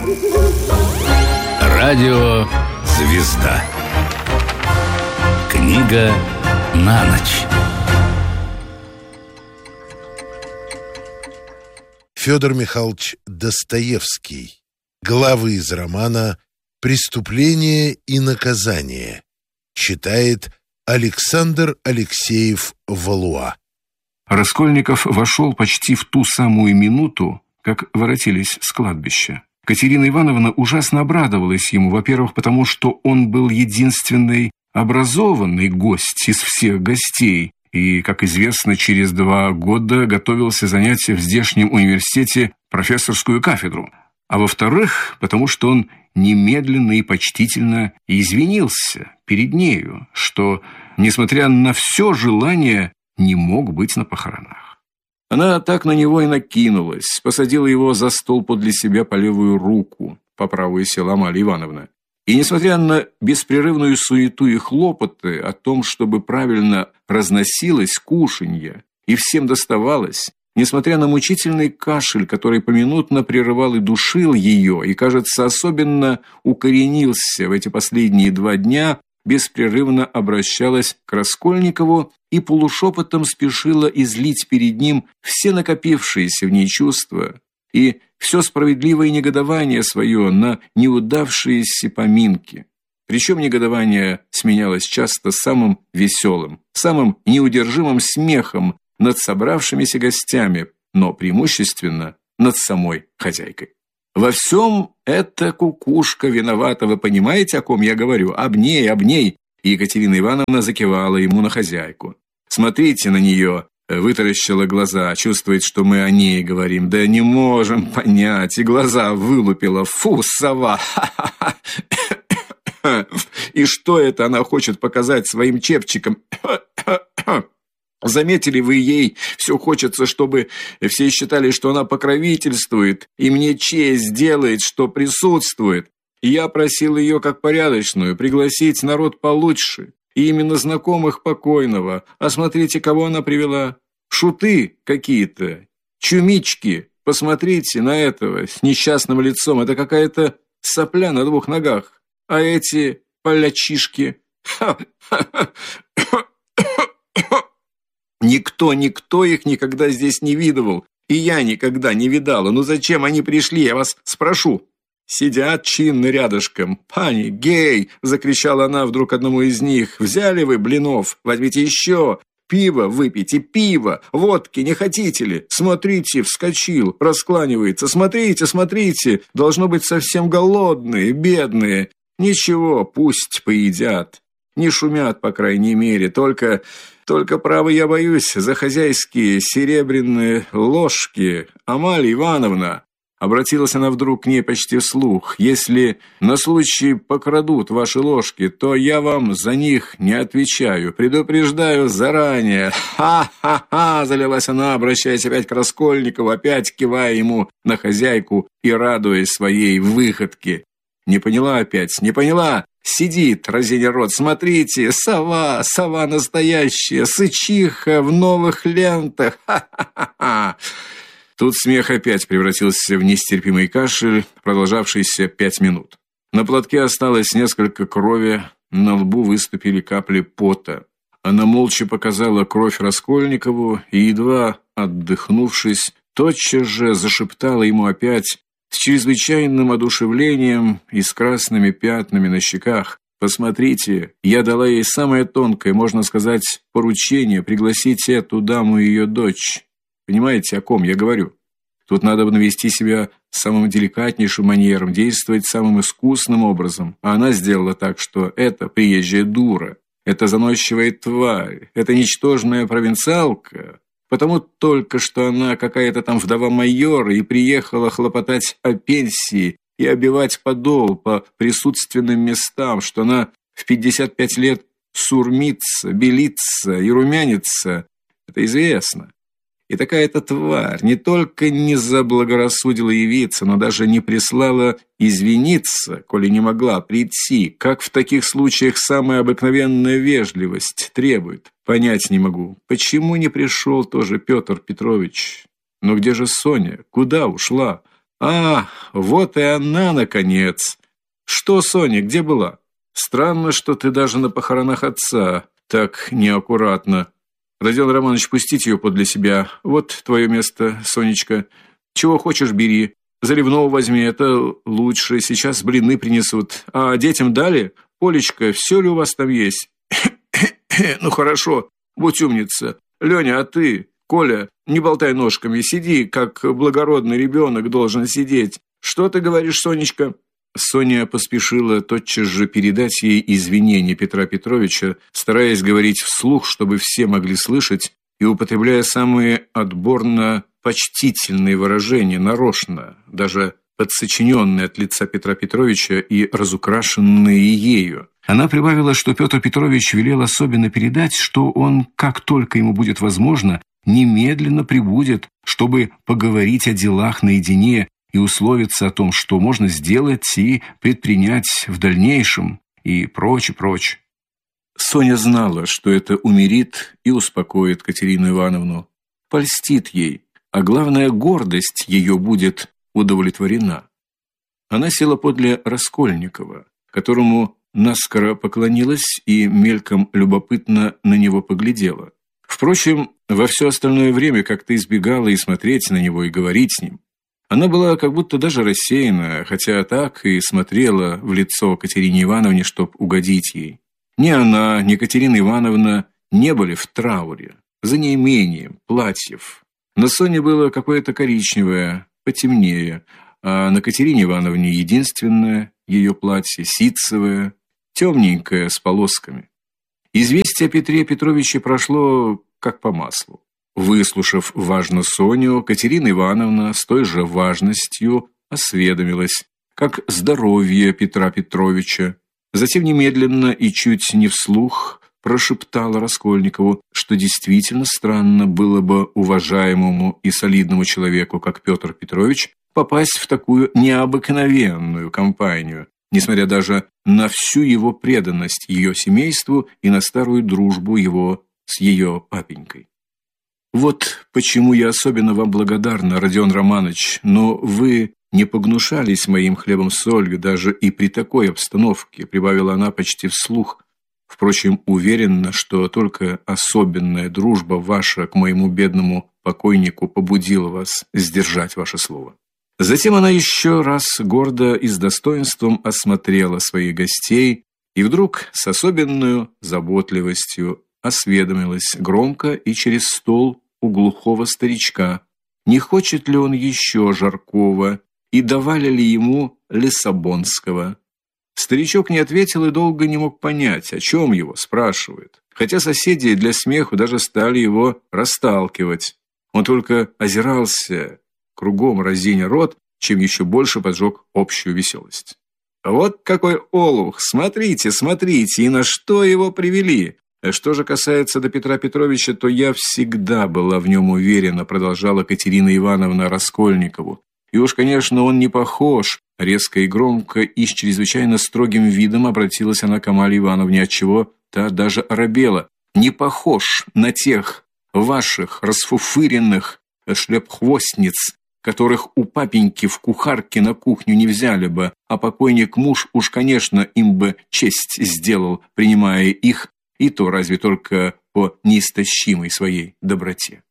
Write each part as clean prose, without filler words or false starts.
Радио «Звезда». Книга на ночь. Федор Михайлович Достоевский. Главы из романа «Преступление и наказание». Читает Александр Алексеев Валуа. Раскольников вошел почти в ту самую минуту, как воротились с кладбища. Катерина Ивановна ужасно обрадовалась ему, во-первых, потому что он был единственный образованный гость из всех гостей и, как известно, через 2 года готовился занять в здешнем университете профессорскую кафедру. А во-вторых, потому что он немедленно и почтительно извинился перед нею, что, несмотря на все желание, не мог быть на похоронах. Она так на него и накинулась, посадила его за стол подле себя по левую руку, по правую села Амалия Ивановна. И, несмотря на беспрерывную суету и хлопоты о том, чтобы правильно разносилось кушанье и всем доставалось, несмотря на мучительный кашель, который поминутно прерывал и душил ее, и, кажется, особенно укоренился в эти последние 2 дня, беспрерывно обращалась к Раскольникову и полушепотом спешила излить перед ним все накопившиеся в ней чувства и все справедливое негодование свое на неудавшиеся поминки. Причем негодование сменялось часто самым веселым, самым неудержимым смехом над собравшимися гостями, но преимущественно над самой хозяйкой. Во всем эта кукушка виновата, вы понимаете, о ком я говорю? Об ней, об ней. И Екатерина Ивановна закивала ему на хозяйку. Смотрите на нее, вытаращила глаза, чувствует, что мы о ней говорим. Да не можем понять. И глаза вылупила. Фу, сова! И что это она хочет показать своим чепчиком? Заметили вы, ей все хочется, чтобы все считали, что она покровительствует, и мне честь делает, что присутствует. И я просил ее, как порядочную, пригласить народ получше, и именно знакомых покойного. А смотрите, кого она привела. Шуты какие-то, чумички. Посмотрите на этого с несчастным лицом. Это какая-то сопля на 2 ногах. А эти полячишки... Никто их никогда здесь не видывал, и я никогда не видала. Ну зачем они пришли, я вас спрошу? Сидят чинно рядышком. «Пани, гей!» – закричала она вдруг одному из них. «Взяли вы блинов? Возьмите еще! Пиво выпейте, пиво! Водки не хотите ли? Смотрите, вскочил, раскланивается. Смотрите, смотрите! Должно быть совсем голодные, бедные. Ничего, пусть поедят. Не шумят, по крайней мере, только право я боюсь за хозяйские серебряные ложки. Амалия Ивановна!» Обратилась она вдруг к ней почти вслух. «Если на случай покрадут ваши ложки, то я вам за них не отвечаю. Предупреждаю заранее». «Ха-ха-ха!» – залилась она, обращаясь опять к Раскольникову, опять кивая ему на хозяйку и радуясь своей выходке. «Не поняла опять, не поняла? Сидит, разиня рот, смотрите, сова настоящая, сычиха в новых лентах. Ха-ха-ха!» Тут смех опять превратился в нестерпимый кашель, продолжавшийся 5 минут. На платке осталось несколько крови, на лбу выступили капли пота. Она молча показала кровь Раскольникову и, едва отдохнувшись, тотчас же зашептала ему опять с чрезвычайным одушевлением и с красными пятнами на щеках: «Посмотрите, я дала ей самое тонкое, можно сказать, поручение пригласить эту даму и ее дочь. Понимаете, о ком я говорю? Тут надо навести себя самым деликатнейшим манером, действовать самым искусным образом. А она сделала так, что эта приезжая дура, эта заносчивая тварь, эта ничтожная провинциалка, потому только что она какая-то там вдова майора и приехала хлопотать о пенсии и обивать подол по присутственным местам, что она в 55 лет сурмится, белится и румянится, это известно. И такая-то тварь не только не заблагорассудила явиться, но даже не прислала извиниться, коли не могла прийти, как в таких случаях самая обыкновенная вежливость требует. Понять не могу, почему не пришел тоже Петр Петрович? Но где же Соня? Куда ушла? А, вот и она, наконец. Что, Соня, где была? Странно, что ты даже на похоронах отца так неаккуратно. Родион Романович, пустите ее подле себя. Вот твое место, Сонечка. Чего хочешь, бери. Заливного возьми, это лучше. Сейчас блины принесут. А детям дали? Полечка, все ли у вас там есть? Ну хорошо, будь умница. Леня, а ты, Коля, не болтай ножками, сиди, как благородный ребенок должен сидеть. Что ты говоришь, Сонечка? Соня поспешила тотчас же передать ей извинения Петра Петровича, стараясь говорить вслух, чтобы все могли слышать, и употребляя самые отборно почтительные выражения, нарочно, даже подсочиненные от лица Петра Петровича и разукрашенные ею. Она прибавила, что Петр Петрович велел особенно передать, что он, как только ему будет возможно, немедленно прибудет, чтобы поговорить о делах наедине и условиться о том, что можно сделать и предпринять в дальнейшем, и прочь. Соня знала, что это умирит и успокоит Катерину Ивановну, польстит ей, а главное, гордость ее будет удовлетворена. Она села подле Раскольникова, которому наскоро поклонилась и мельком любопытно на него поглядела. Впрочем, во все остальное время как-то избегала и смотреть на него, и говорить с ним. Она была как будто даже рассеяна, хотя так и смотрела в лицо Катерине Ивановне, чтоб угодить ей. Ни она, ни Катерина Ивановна не были в трауре, за неимением платьев. На Соне было какое-то коричневое, потемнее, а на Катерине Ивановне единственное ее платье, ситцевое, темненькое, с полосками. Известие о Петре Петровиче прошло как по маслу. Выслушав важно Соню, Катерина Ивановна с той же важностью осведомилась, как здоровье Петра Петровича. Затем немедленно и чуть не вслух прошептала Раскольникову, что действительно странно было бы уважаемому и солидному человеку, как Петр Петрович, попасть в такую необыкновенную компанию, несмотря даже на всю его преданность ее семейству и на старую дружбу его с ее папенькой. Вот почему я особенно вам благодарна, Родион Романович, но вы не погнушались моим хлебом с солью даже и при такой обстановке, прибавила она почти вслух. Впрочем, уверена, что только особенная дружба ваша к моему бедному покойнику побудила вас сдержать ваше слово. Затем она еще раз гордо и с достоинством осмотрела своих гостей и вдруг с особенной заботливостью осведомилась громко и через стол у глухого старичка, не хочет ли он еще жаркого и давали ли ему лиссабонского. Старичок не ответил и долго не мог понять, о чем его спрашивают, хотя соседи для смеху даже стали его расталкивать. Он только озирался, кругом разиня рот, чем еще больше поджег общую веселость. «Вот какой олух! Смотрите, и на что его привели!» Что же касается до Петра Петровича, то я всегда была в нем уверена, продолжала Катерина Ивановна Раскольникову. И уж, конечно, он не похож. Резко и громко и с чрезвычайно строгим видом обратилась она к Амалии Ивановне, отчего та даже оробела. Не похож на тех ваших расфуфыренных шлепхвостниц, которых у папеньки в кухарке на кухню не взяли бы, а покойник муж уж, конечно, им бы честь сделал, принимая их, и то разве только по неистощимой своей доброте.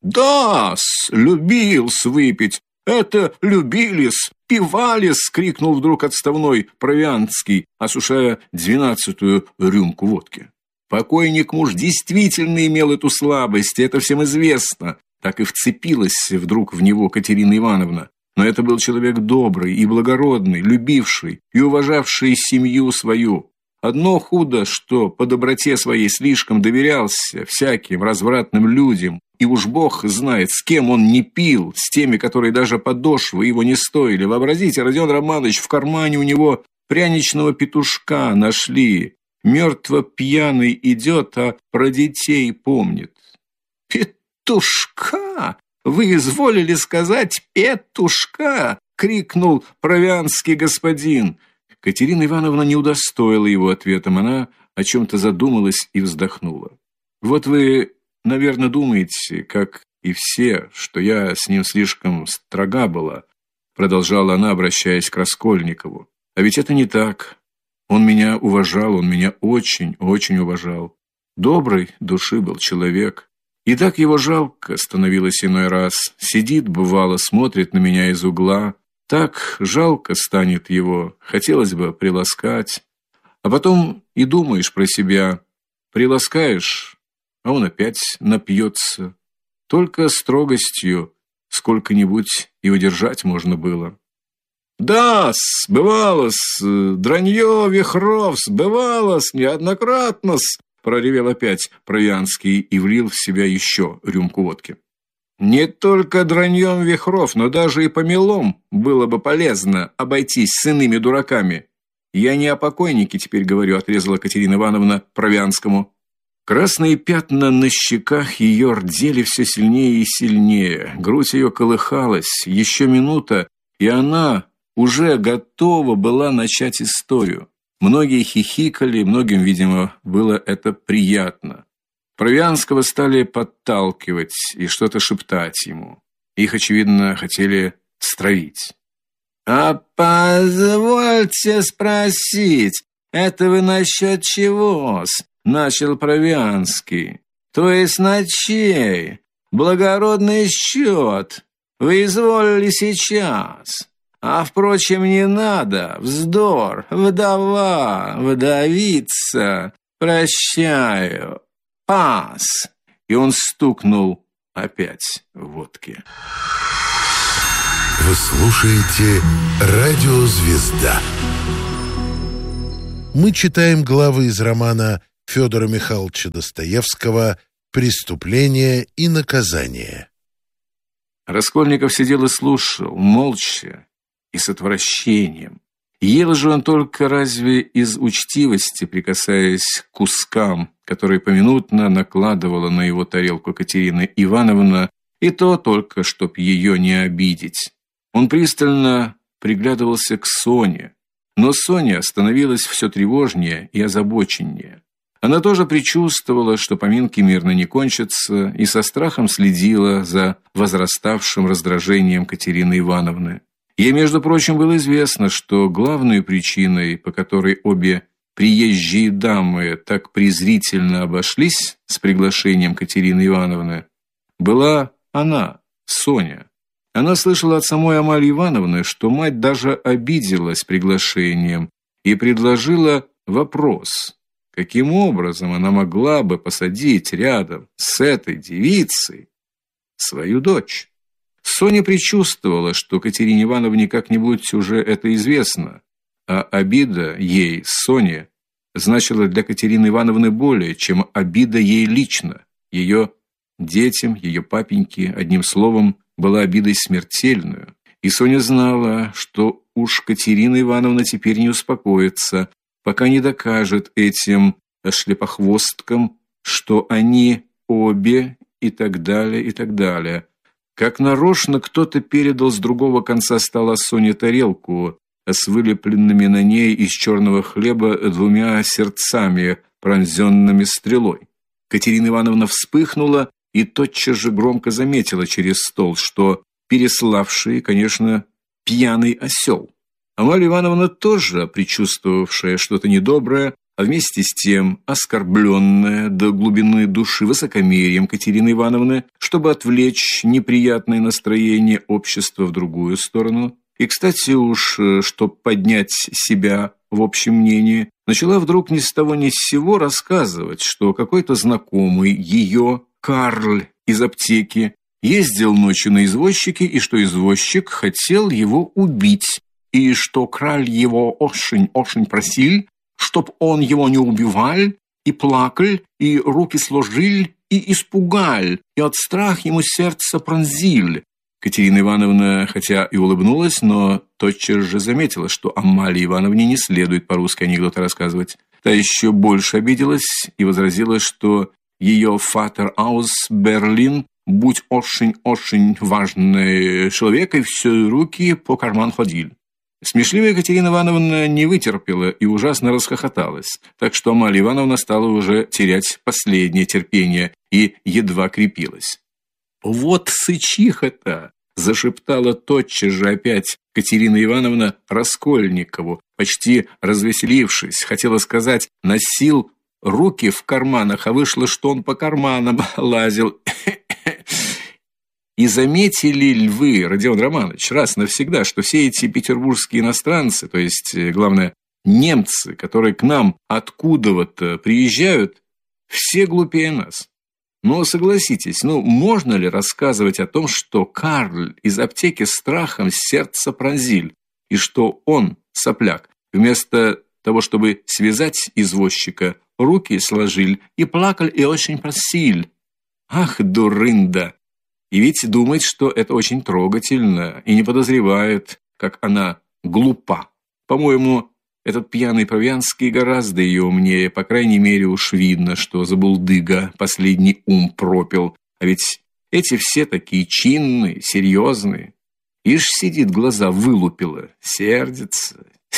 «Да-с, любил-с выпить, это любили-с, пивали-с!» — крикнул вдруг отставной Провианский, осушая 12-ю рюмку водки. Покойник муж действительно имел эту слабость, это всем известно. Так и вцепилась вдруг в него Катерина Ивановна. Но это был человек добрый и благородный, любивший и уважавший семью свою. Одно худо, что по доброте своей слишком доверялся всяким развратным людям, и уж Бог знает, с кем он не пил, с теми, которые даже подошвы его не стоили. Вообразите, Родион Романович, в кармане у него пряничного петушка нашли. Мертво пьяный идет, а про детей помнит. «Петушка! Вы изволили сказать петушка!» — крикнул провианский господин. Катерина Ивановна не удостоила его ответом. Она о чем-то задумалась и вздохнула. «Вот вы, наверное, думаете, как и все, что я с ним слишком строга была. продолжала она, обращаясь к Раскольникову. А ведь это не так. Он меня уважал, он меня очень, очень уважал. Доброй души был человек. И так его жалко становилось иной раз. Сидит, бывало, смотрит на меня из угла. Так жалко станет его, хотелось бы приласкать. А потом и думаешь про себя. Приласкаешь, а он опять напьется. Только строгостью сколько-нибудь и удержать можно было. Да-с, бывало-с, дранье вихров-с, бывало-с, неоднократно-с, проревел опять Провианский и влил в себя еще рюмку водки. Не только драньем вихров, но даже и помелом было бы полезно обойтись с иными дураками. Я не о покойнике теперь говорю, отрезала Катерина Ивановна Провианскому. Красные пятна на щеках ее рдели все сильнее и сильнее. Грудь ее колыхалась. Еще минута, и она уже готова была начать историю. Многие хихикали, многим, видимо, было это приятно. Провианского стали подталкивать и что-то шептать ему. Их, очевидно, хотели стравить. «А позвольте спросить, это вы насчет чего-с?» — начал Провианский. «То есть на чей благородный счет вы изволили сейчас? А, впрочем, не надо, вздор, вдова, вдовица, прощаю, пас!» И он стукнул опять водки. Вы слушаете «Радио Звезда». Мы читаем главы из романа Федора Михайловича Достоевского «Преступление и наказание». Раскольников сидел и слушал, молча и с отвращением. Ел же он только разве из учтивости, прикасаясь к кускам, которые поминутно накладывала на его тарелку Катерина Ивановна, и то только, чтоб ее не обидеть. Он пристально приглядывался к Соне, но Соня становилась все тревожнее и озабоченнее. Она тоже предчувствовала, что поминки мирно не кончатся, и со страхом следила за возраставшим раздражением Катерины Ивановны. Ей, между прочим, было известно, что главной причиной, по которой обе приезжие дамы так презрительно обошлись с приглашением Катерины Ивановны, была она, Соня. Она слышала от самой Амалии Ивановны, что мать даже обиделась приглашением и предложила вопрос: каким образом она могла бы посадить рядом с этой девицей свою дочь? Соня предчувствовала, что Катерине Ивановне как-нибудь уже это известно, а обида ей, Соне, значила для Катерины Ивановны более, чем обида ей лично, ее детям, ее папеньке, одним словом, была обидой смертельную. И Соня знала, что уж Катерина Ивановна теперь не успокоится, пока не докажет этим шлепохвосткам, что они обе и так далее, и так далее. Как нарочно кто-то передал с другого конца стола Соне тарелку с вылепленными на ней из черного хлеба двумя сердцами, пронзенными стрелой. Катерина Ивановна вспыхнула и тотчас же громко заметила через стол, что переславший, конечно, пьяный осел. Амалия Ивановна тоже, предчувствовавшая что-то недоброе, а вместе с тем оскорбленная до глубины души высокомерием Катерины Ивановны, чтобы отвлечь неприятное настроение общества в другую сторону, и, кстати уж, чтобы поднять себя в общем мнении, начала вдруг ни с того ни с сего рассказывать, что какой-то знакомый ее, Карль из аптеки, ездил ночью на извозчике, и что извозчик хотел его убить, и что краль его очень просил, чтоб он его не убивал, и плакал, и руки сложил, и испугал, и от страха ему сердце пронзил. Катерина Ивановна, хотя и улыбнулась, но тотчас же заметила, что Амалии Ивановне не следует по-русски анекдоты рассказывать. Та еще больше обиделась и возразила, что ее Vater aus Berlin, будь очень важный человек, и все руки по карман ходил. Смешливая Катерина Ивановна не вытерпела и ужасно расхохоталась, так что Амалия Ивановна стала уже терять последнее терпение и едва крепилась. «Вот сычиха-то!» зашептала тотчас же опять Катерина Ивановна Раскольникову, почти развеселившись, хотела сказать, носил руки в карманах, а вышло, что он по карманам лазил. И заметили ли вы, Родион Романович, раз навсегда, что все эти петербургские иностранцы, то есть, главное, немцы, которые к нам откуда-то приезжают, все глупее нас? Но согласитесь, можно ли рассказывать о том, что Карль из аптеки страхом сердце пронзил, и что он, сопляк, вместо того, чтобы связать извозчика, руки сложил и плакал и очень просил? Ах, дурында! И ведь думает, что это очень трогательно, и не подозревает, как она глупа. По-моему, этот пьяный Павианский гораздо ее умнее, по крайней мере уж видно, что забулдыга последний ум пропил. А ведь эти все такие чинные, серьезные. Ишь сидит, глаза вылупила, сердится.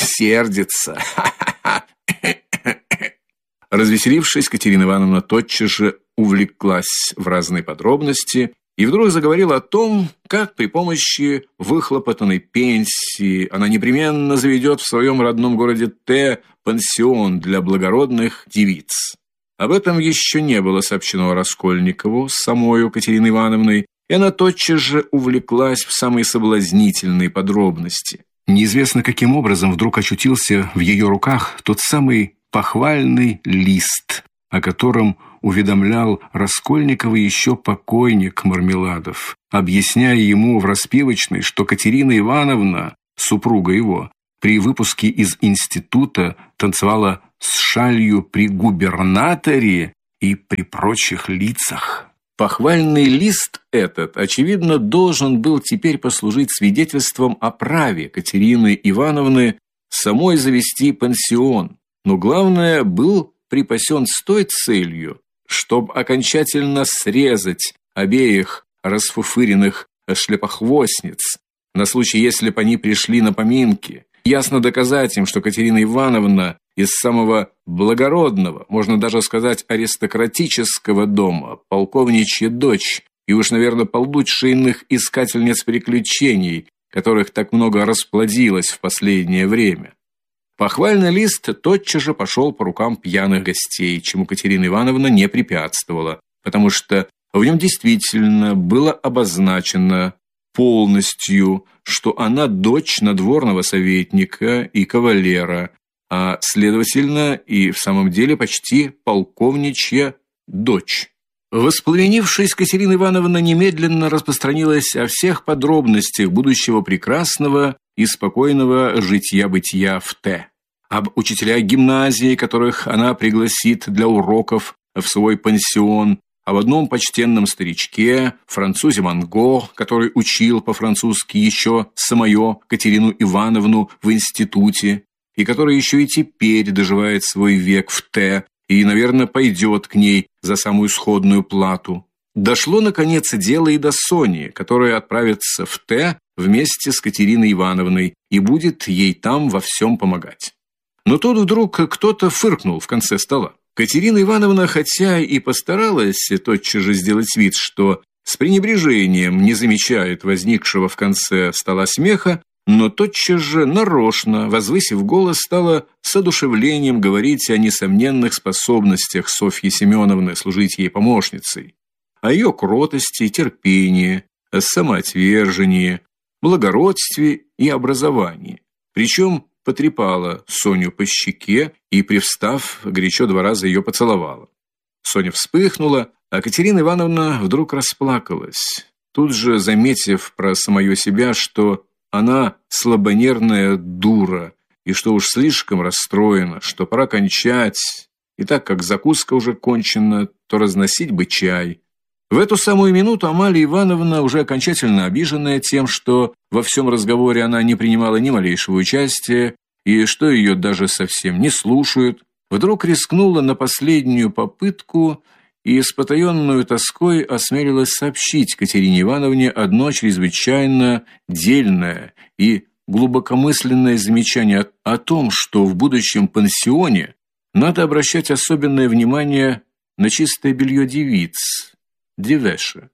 Развеселившись, Катерина Ивановна тотчас же увлеклась в разные подробности и вдруг заговорила о том, как при помощи выхлопотанной пенсии она непременно заведет в своем родном городе Т пансион для благородных девиц. Об этом еще не было сообщено Раскольникову с самою Катериной Ивановной, и она тотчас же увлеклась в самые соблазнительные подробности. Неизвестно, каким образом вдруг очутился в ее руках тот самый похвальный лист, о котором уведомлял Раскольникова еще покойник Мармеладов, объясняя ему в распевочной, что Катерина Ивановна, супруга его, при выпуске из института танцевала с шалью при губернаторе и при прочих лицах. Похвальный лист этот, очевидно, должен был теперь послужить свидетельством о праве Катерины Ивановны самой завести пансион, но главное, был припасен с той целью, чтобы окончательно срезать обеих расфуфыренных шляпохвостниц на случай, если бы они пришли на поминки, ясно доказать им, что Катерина Ивановна из самого благородного, можно даже сказать аристократического дома, полковничья дочь, и уж, наверное, получше иных искательниц приключений, которых так много расплодилось в последнее время. Похвальный лист тотчас же пошел по рукам пьяных гостей, чему Катерина Ивановна не препятствовала, потому что в нем действительно было обозначено полностью, что она дочь надворного советника и кавалера, а, следовательно, и в самом деле почти полковничья дочь. Воспламенившись, Катерина Ивановна немедленно распространилась о всех подробностях будущего прекрасного и спокойного житья-бытия в Т. Об учителях гимназии, которых она пригласит для уроков в свой пансион, об одном почтенном старичке, французе Манго, который учил по-французски еще самую Катерину Ивановну в институте, и который еще и теперь доживает свой век в Т, и, наверное, пойдет к ней за самую сходную плату. Дошло, наконец, дело и до Сони, которая отправится в Т вместе с Катериной Ивановной и будет ей там во всем помогать. Но тут вдруг кто-то фыркнул в конце стола. Катерина Ивановна, хотя и постаралась тотчас же сделать вид, что с пренебрежением не замечает возникшего в конце стола смеха, но тотчас же нарочно, возвысив голос, стала с одушевлением говорить о несомненных способностях Софьи Семеновны служить ей помощницей, о ее кротости, терпении, самоотвержении, благородстве и образовании. Причем потрепала Соню по щеке и, привстав, горячо 2 раза ее поцеловала. Соня вспыхнула, а Катерина Ивановна вдруг расплакалась, тут же заметив про самое себя, что она слабонервная дура, и что уж слишком расстроена, что пора кончать, и так как закуска уже кончена, то разносить бы чай. В эту самую минуту Амалия Ивановна, уже окончательно обиженная тем, что во всем разговоре она не принимала ни малейшего участия, и что ее даже совсем не слушают, вдруг рискнула на последнюю попытку и с потаенной тоской осмелилась сообщить Катерине Ивановне одно чрезвычайно дельное и глубокомысленное замечание о том, что в будущем пансионе надо обращать особенное внимание на чистое белье девиц, девеши,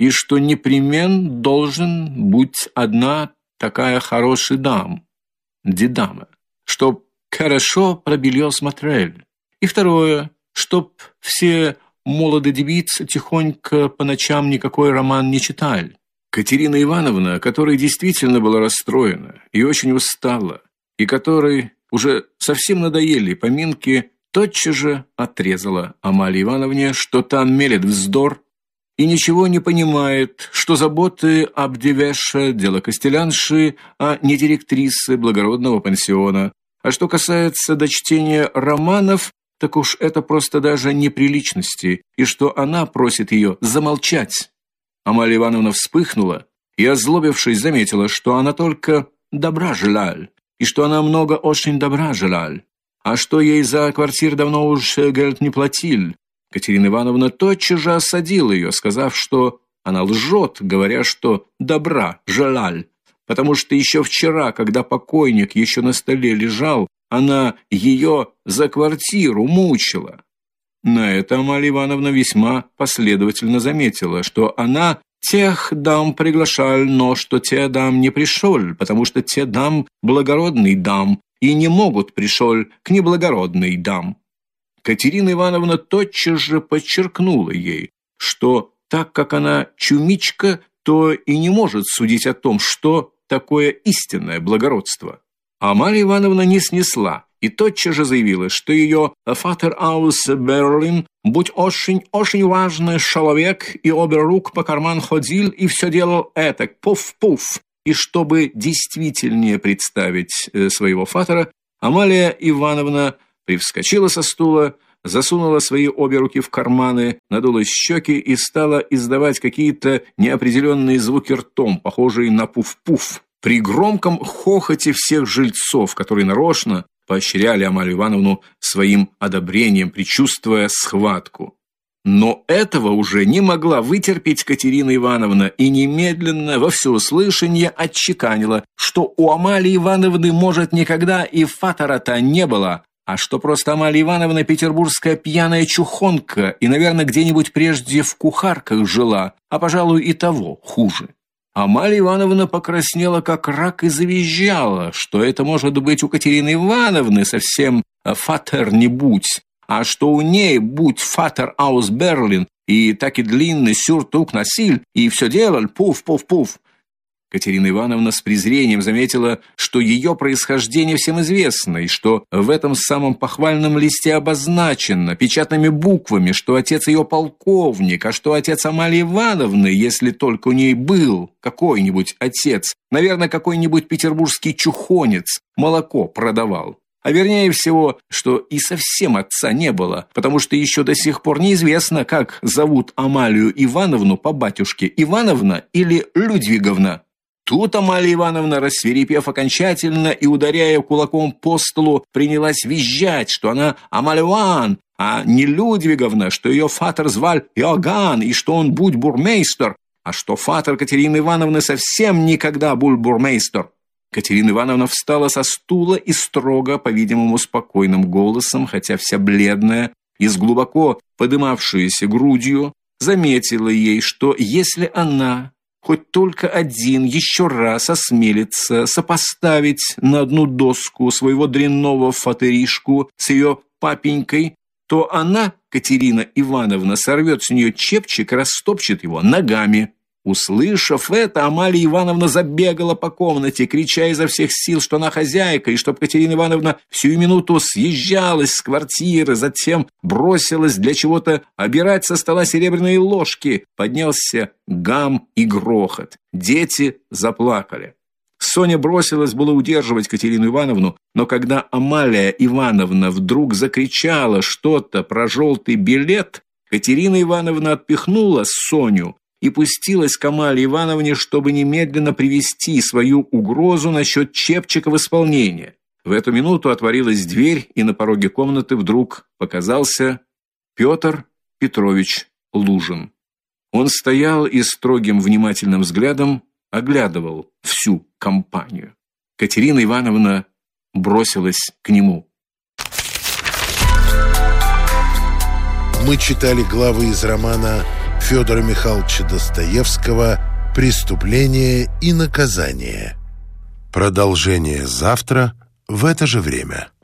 и что непременно должен быть одна такая хорошая дама, дедама, чтоб хорошо про белье смотрели. И второе, чтоб все молодые девицы тихонько по ночам никакой роман не читали. Катерина Ивановна, которая действительно была расстроена и очень устала, и которой уже совсем надоели поминки, тотчас же отрезала Амалии Ивановне, что та мелет вздор и ничего не понимает, что заботы об девеше дело костелянши, а не директрисы благородного пансиона. А что касается до чтения романов, так уж это просто даже неприличности, и что она просит ее замолчать. Амалия Ивановна вспыхнула и, озлобившись, заметила, что она только добра желаль, и что она много очень добра желаль, а что ей за квартир давно уж гельд не платил. Катерина Ивановна тотчас же осадила ее, сказав, что она лжет, говоря, что добра желаль, потому что еще вчера, когда покойник еще на столе лежал, она ее за квартиру мучила. На это Амалия Ивановна весьма последовательно заметила, что она тех дам приглашал, но что те дам не пришел, потому что те дам благородный дам и не могут пришел к неблагородной дам. Катерина Ивановна тотчас же подчеркнула ей, что так как она чумичка, то и не может судить о том, что такое истинное благородство. Амалия Ивановна не снесла и тотчас же заявила, что ее «Фатер аус Берлин» будь очень важный человек и обе рук по карман ходил и все делал этак, пуф-пуф. И чтобы действительнее представить своего фатера, Амалия Ивановна привскочила со стула, засунула свои обе руки в карманы, надула щеки и стала издавать какие-то неопределенные звуки ртом, похожие на пуф-пуф. При громком хохоте всех жильцов, которые нарочно поощряли Амалию Ивановну своим одобрением, предчувствуя схватку. Но этого уже не могла вытерпеть Катерина Ивановна и немедленно во всеуслышание отчеканила, что у Амалии Ивановны, может, никогда и фатера-то не было, а что просто Амалия Ивановна петербургская пьяная чухонка и, наверное, где-нибудь прежде в кухарках жила, а, пожалуй, и того хуже. Амалия Ивановна покраснела как рак и завизжала, что это может быть у Катерины Ивановны совсем фатер не будь, а что у ней будь фатер аус Берлин и так и длинный сюртук носил и все делал пуф-пуф-пуф. Катерина Ивановна с презрением заметила, что ее происхождение всем известно, и что в этом самом похвальном листе обозначено печатными буквами, что отец ее полковник, а что отец Амалии Ивановны, если только у ней был какой-нибудь отец, наверное, какой-нибудь петербургский чухонец, молоко продавал. А вернее всего, что и совсем отца не было, потому что еще до сих пор неизвестно, как зовут Амалию Ивановну по батюшке, Ивановна или Людвиговна. Тут Амалия Ивановна, рассвирепев окончательно и ударяя кулаком по столу, принялась визжать, что она Амалия Иван, а не Людвиговна, что ее фатер звал Иоганн, и что он будь бурмейстер, а что фатер Катерины Ивановны совсем никогда был бурмейстер. Катерина Ивановна встала со стула и строго, по-видимому, спокойным голосом, хотя вся бледная и с глубоко подымавшейся грудью, заметила ей, что если она хоть только один еще раз осмелится сопоставить на одну доску своего дрянного фатеришку с ее папенькой, то она, Катерина Ивановна, сорвет с нее чепчик и растопчет его ногами. Услышав это, Амалия Ивановна забегала по комнате, крича изо всех сил, что она хозяйка, и чтоб Катерина Ивановна всю минуту съезжалась с квартиры, затем бросилась для чего-то обирать со стола серебряные ложки. Поднялся гам и грохот. Дети заплакали. Соня бросилась было удерживать Катерину Ивановну, но когда Амалия Ивановна вдруг закричала что-то про желтый билет, Катерина Ивановна отпихнула Соню и пустилась к Амалии Ивановне, чтобы немедленно привести свою угрозу насчет чепчика в исполнение. В эту минуту отворилась дверь, и на пороге комнаты вдруг показался Петр Петрович Лужин. Он стоял и строгим внимательным взглядом оглядывал всю компанию. Катерина Ивановна бросилась к нему. Мы читали главы из романа Федора Михайловича Достоевского «Преступление и наказание». Продолжение завтра в это же время.